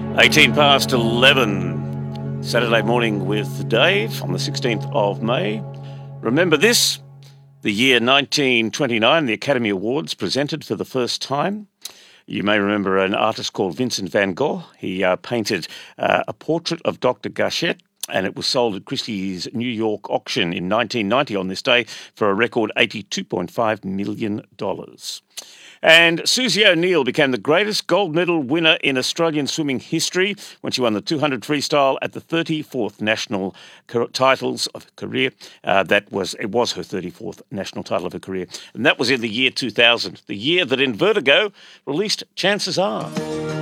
18 past 11, Saturday morning with Dave on the 16th of May. Remember this, the year 1929, the Academy Awards presented for the first time. You may remember an artist called Vincent van Gogh. He painted a portrait of Dr. Gachet, and it was sold at Christie's New York auction in 1990 on this day for a record $82.5 million. And Susie O'Neill became the greatest gold medal winner in Australian swimming history when she won the 200 freestyle at the 34th national titles of her career. It was her 34th national title of her career. And that was in the year 2000, the year that In Vertigo released Chances Are.